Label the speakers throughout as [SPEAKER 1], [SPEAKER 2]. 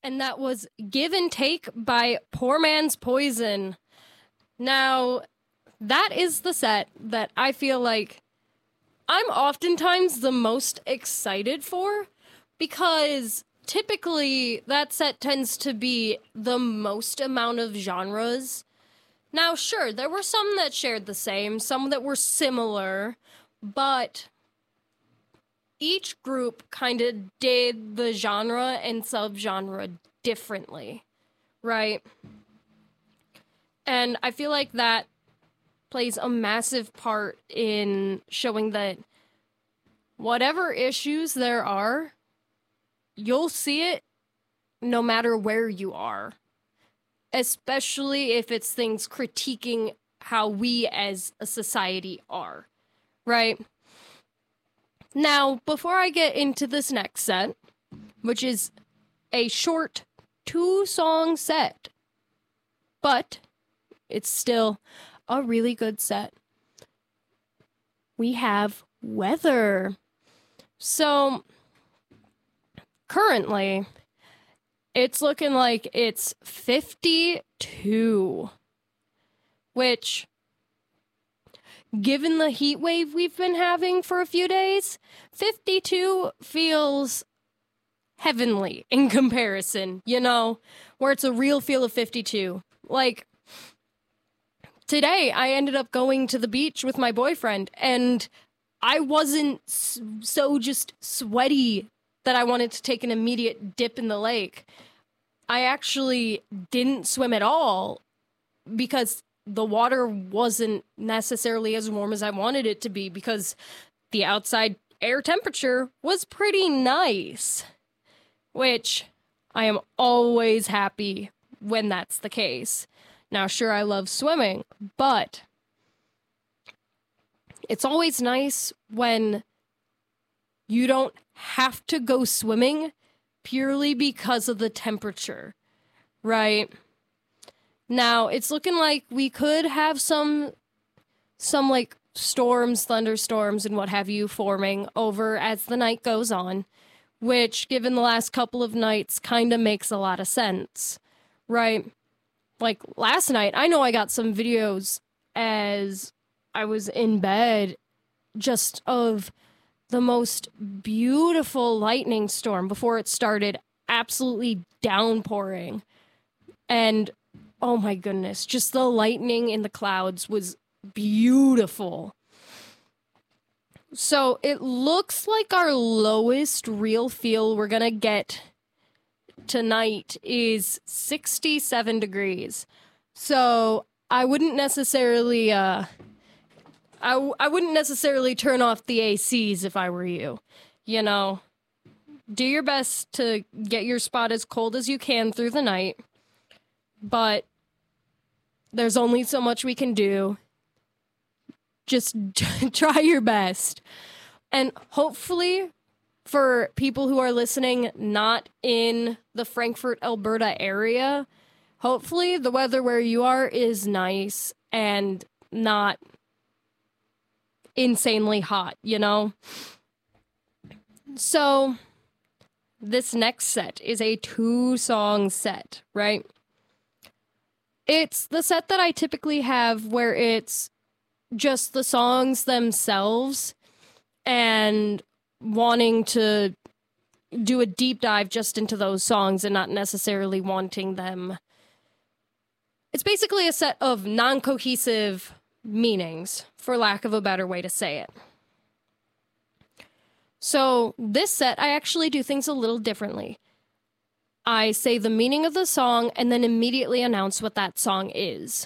[SPEAKER 1] And that was Give and Take by Poor Man's Poison. Now, that is the set that I feel like I'm oftentimes the most excited for, because typically that set tends to be the most amount of genres. Now, sure, there were some that shared the same, some that were similar, but each group kind of did the genre and subgenre differently, right? And I feel like that plays a massive part in showing that whatever issues there are, you'll see it no matter where you are. Especially if it's things critiquing how we as a society are, right? Now, before I get into this next set, which is a short 2-song set, but it's still a really good set, we have Weather. So, currently, it's looking like it's 52, which, given the heat wave we've been having for a few days, 52 feels heavenly in comparison, you know, where it's a real feel of 52. Like, today I ended up going to the beach with my boyfriend, and I wasn't so just sweaty that I wanted to take an immediate dip in the lake. I actually didn't swim at all because the water wasn't necessarily as warm as I wanted it to be, because the outside air temperature was pretty nice, which I am always happy when that's the case. Now, sure, I love swimming, but it's always nice when you don't have to go swimming purely because of the temperature, right? Now, it's looking like we could have some like storms, thunderstorms, and what have you forming over as the night goes on, which, given the last couple of nights, kind of makes a lot of sense, right? Like, last night, I know I got some videos as I was in bed just of the most beautiful lightning storm before it started absolutely downpouring. And, oh my goodness, just the lightning in the clouds was beautiful. So it looks like our lowest real feel we're gonna get tonight is 67 degrees. So I wouldn't necessarily I wouldn't necessarily turn off the ACs if I were you. You know, do your best to get your spot as cold as you can through the night, but there's only so much we can do. Just try your best. And hopefully, for people who are listening not in the Frankfort, Alberta area, hopefully the weather where you are is nice and not insanely hot, you know? So, this next set is a 2-song set, right? It's the set that I typically have where it's just the songs themselves and wanting to do a deep dive just into those songs and not necessarily wanting them. It's basically a set of non-cohesive meanings, for lack of a better way to say it. So this set, I actually do things a little differently. I say the meaning of the song and then immediately announce what that song is.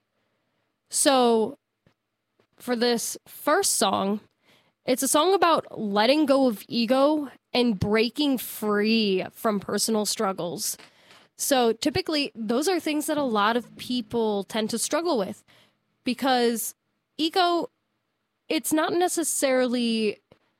[SPEAKER 1] So for this first song, it's a song about letting go of ego and breaking free from personal struggles. So typically, those are things that a lot of people tend to struggle with, because ego, it's not necessarily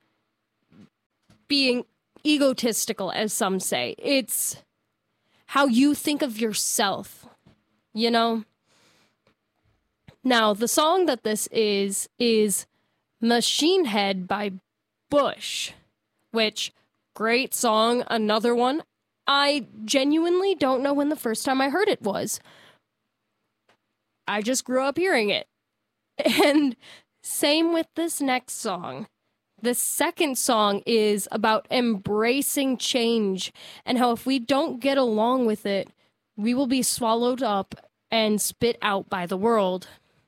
[SPEAKER 1] being egotistical, as some say. It's how you think of yourself, you know? Now, the song that this is Machine Head by Bush, which, great song, another one I genuinely don't know when the first time I heard it was. I just grew up hearing it. And same with this next song. The second song is about embracing change and how if we don't get along with it, we will be swallowed up and spit out by the world.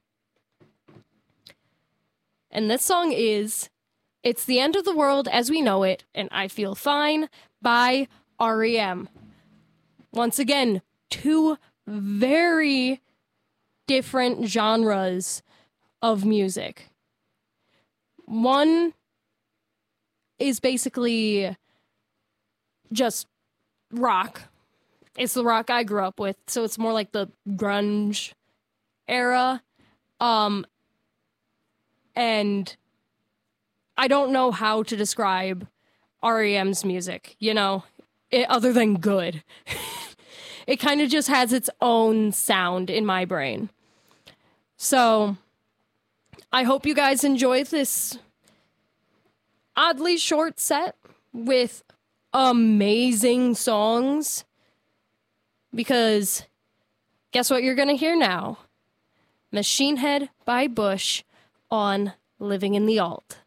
[SPEAKER 1] And this song is It's the End of the World as We Know It, and I Feel Fine by REM. Once again, two very different genres of music. One is basically just rock. It's the rock I grew up with, so it's more like the grunge era. And I don't know how to describe REM's music, other than good. It kind of just has its own sound in my brain. So I hope you guys enjoy this oddly short set with amazing songs. Because guess what you're going to hear now? Machine Head by Bush on Living in the Alt.